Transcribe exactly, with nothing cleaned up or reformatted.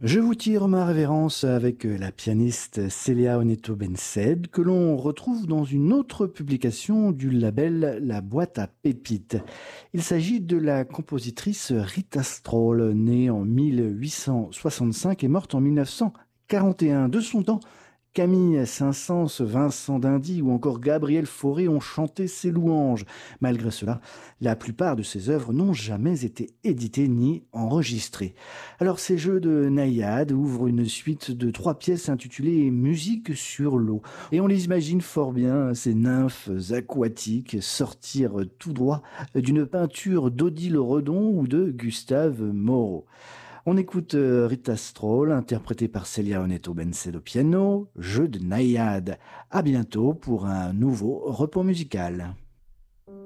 Je vous tire ma révérence avec la pianiste Célia Oneto-Bensed, que l'on retrouve dans une autre publication du label La Boîte à Pépites. Il s'agit de la compositrice Rita Stroll, née en mille huit cent soixante-cinq et morte en mille neuf cent quarante et un. De son temps, Camille Saint-Saëns, Vincent d'Indy ou encore Gabriel Fauré ont chanté ses louanges. Malgré cela, la plupart de ses œuvres n'ont jamais été éditées ni enregistrées. Alors ces jeux de naïade ouvrent une suite de trois pièces intitulées Musique sur l'eau. Et on les imagine fort bien, ces nymphes aquatiques sortir tout droit d'une peinture d'Odile Redon ou de Gustave Moreau. On écoute euh, Rita Stroll, interprétée par Celia Oneto-Bensed au piano, jeu de naïade. À bientôt pour un nouveau repos musical.